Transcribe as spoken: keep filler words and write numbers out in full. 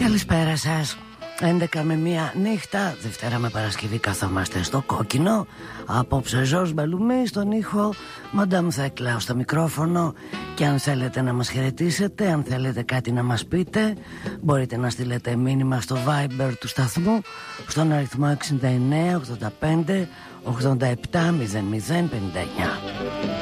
Καλησπέρα σας. έντεκα με μία νύχτα, Δευτέρα με Παρασκευή, καθόμαστε στο κόκκινο. Απόψε Ζορζ Μπελουμί στον ήχο, Μαντάμ Θέκλα στο μικρόφωνο. Και αν θέλετε να μας χαιρετήσετε, αν θέλετε κάτι να μας πείτε, μπορείτε να στείλετε μήνυμα στο Viber του σταθμού στον αριθμό εξήντα εννέα ογδόντα πέντε ογδόντα επτά μηδέν μηδέν πενήντα εννέα.